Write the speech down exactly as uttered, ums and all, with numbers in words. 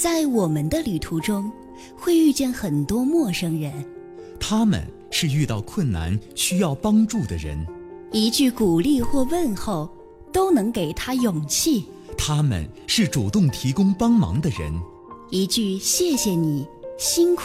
在我们的旅途中，会遇见很多陌生人， 他们是遇到困难需要帮助的人， 一句鼓励或问候都能给他勇气。 他们是主动提供帮忙的人， 一句谢谢你辛苦